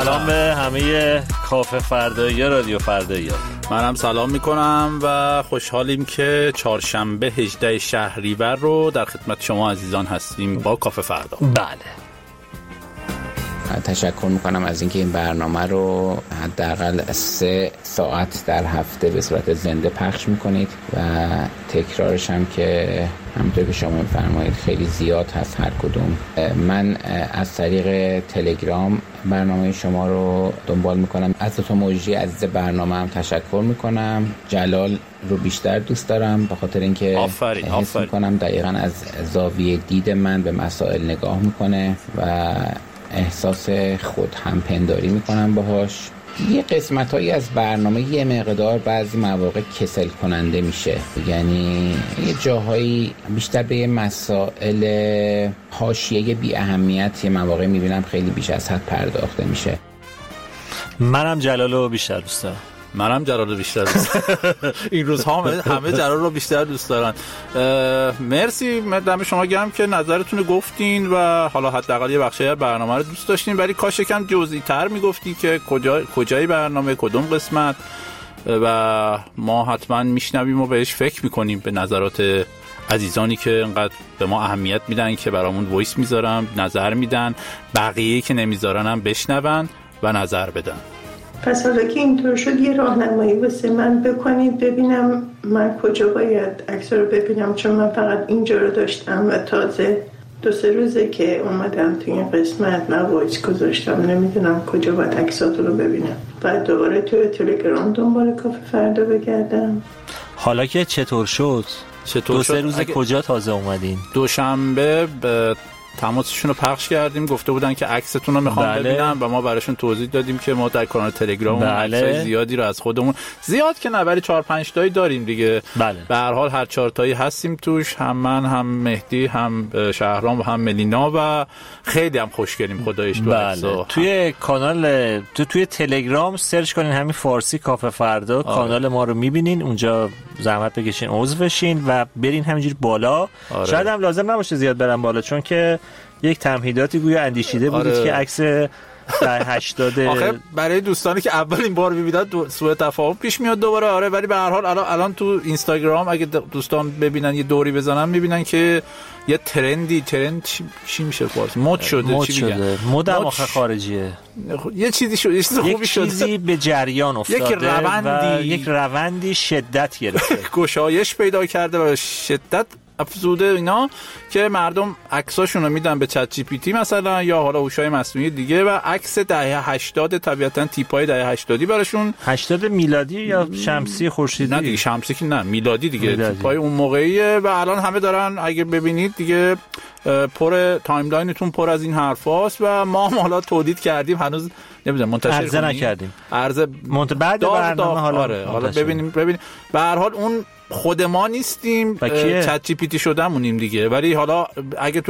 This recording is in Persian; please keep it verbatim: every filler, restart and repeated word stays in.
سلام به همه کافه فردایی رادیو فردایی. منم سلام میکنم و خوشحالیم که چهارشنبه هجدهم شهریور رو در خدمت شما عزیزان هستیم با کافه فردا. بله. تشکر میکنم از اینکه این برنامه رو حداقل سه ساعت در هفته به صورت زنده پخش میکنید و تکرارش هم که همونطور که شما میفرمایید خیلی زیاد هست هر کدوم. من از طریق تلگرام برنامه شما رو دنبال میکنم. از دو تا موجی عزیز برنامه هم تشکر میکنم. جلال رو بیشتر دوست دارم به خاطر اینکه آفرین حس آفرین میکنم دقیقاً از زاویه دید من به مسائل نگاه میکنه و احساس خود همپنداری میکنم باهاش. یه قسمت‌هایی از برنامه یه مقدار بعضی مواقع کسل کننده میشه، یعنی یه جاهایی بیشتر به مسائل حاشیه بی اهمیت یه مواقع میبینم خیلی بیش از حد پرداخته میشه. منم جلالو بیشتر دوست دارم. منم جلال رو بیشتر دوست دارم. این روزها همه, همه جلال رو بیشتر دوست دارن. مرسی، دم شما گرم که نظرتون رو گفتین و حالا حداقل یه بخشی برنامه رو دوست داشتین، ولی کاش یکم جزئی تر میگفتین که کجا کجای برنامه کدوم قسمت، و ما حتما میشنویم و بهش فکر میکنیم به نظرات عزیزانی که انقدر به ما اهمیت میدن که برامون وایس میذارن، نظر میدن، بقیه که نمیذارن هم بشنون و نظر بدن. پس حالا که اینطور شد یه راهنمایی واسه من بکنید ببینم من کجا باید عکس رو ببینم، چون من فقط اینجا رو داشتم و تازه دو سه روزه که اومدم تو این قسمت من وایس گذاشتم، نمیدونم کجا باید عکسات رو ببینم. بعد دوباره توی تلگرام دنبال کافه فردا بگردم. حالا که چطور شد؟ چطور دو سه شد؟ روز کجا تازه اومدین؟ دوشنبه به تماسشون رو پخش کردیم، گفته بودن که عکستون رو میخوام بله. ببینم و ما براشون توضیح دادیم که ما در کانال تلگرام بله. عکسای زیادی رو از خودمون، زیاد که نه ولی چهار پنج تایی داریم دیگه. بله. به هر حال هر چهار تایی هستیم توش، هم من هم مهدی هم شهرام و هم ملینا و خیلی هم خوشگلیم خدایش تو بله. توی کانال تو توی تلگرام سرچ کنین همین فارسی کافه فردا. آره. کانال ما رو میبینین اونجا، زحمت بکشین عضو بشین و برین همینجوری بالا. آره. شاید هم لازم نباشه زیاد برم بالا، چون که یک تمهیداتی گویا اندیشیده بودید. آره. که عکس در هشتاد آخه برای دوستانی که اولین بار می‌بینن سوء تفاهم پیش میاد دوباره. آره، ولی به هر حال الان الان تو اینستاگرام اگه دوستان ببینن یه دوری بزنن می‌بینن که یه ترندی ترند چی, چی میشه فارسی مد شده. مد چی شده. میگن مد هم آخه خارجیه. یه چیزی شده، یه چیز خوبی شده، یک چیزی به جریان افتاده، یک روندی یک روندی شدت گرفته، گشایش پیدا کرده و شدت افزوده اینا که مردم عکساشون رو میدن به چت جی پی تی مثلا یا حالا هوش‌های مصنوعی دیگه و عکس دهه هشتاد طبیعتاً تیپ‌های دهه هشتادی براشون، هشتاد میلادی یا شمسی خورشیدی؟ نه دیگه شمسی که نه، میلادی دیگه، میلادی. تیپ‌های اون موقعیه و الان همه دارن، اگه ببینید دیگه پر تایملاینتون پر از این حرفاست و ما هم حالا تولید کردیم، هنوز نمیدونم منتشر عرضه نکردیم، عرضه منت بعد برنامه حالا آره. حالا ببینیم ببینیم به هر حال اون خود ما نیستیم، چت جی پی تی شدمونیم دیگه، ولی حالا اگه تو